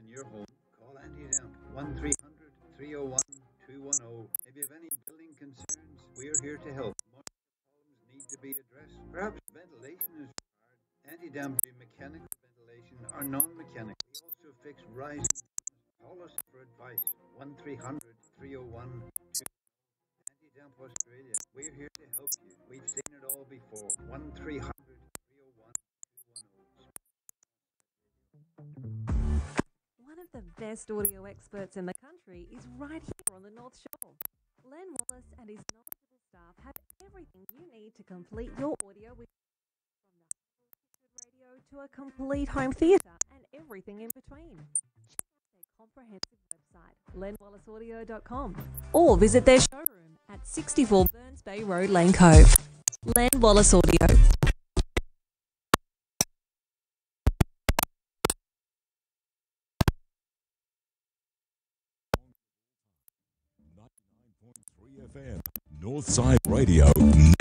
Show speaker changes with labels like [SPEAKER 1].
[SPEAKER 1] your home, call Anti-Damp 1-300-301-210. If you have any building concerns, we're here to help. Moisture problems need to be addressed. Perhaps ventilation is required. Anti-Damp do mechanical ventilation or non-mechanical. We also fix rising. Call us for advice. 1-300-301-210. Anti-Damp Australia. We're here to help you. We've seen it all before. 1-300-301-210.
[SPEAKER 2] One of the best audio experts in the country is right here on the North Shore. Len Wallace and his knowledgeable staff have everything you need to complete your audio with, from the humble radio to a complete home theatre and everything in between. Check out their comprehensive website, lenwallaceaudio.com, or visit their showroom at 64 Burns Bay Road, Lane Cove. Len Wallace Audio.
[SPEAKER 3] FM, Northside Radio.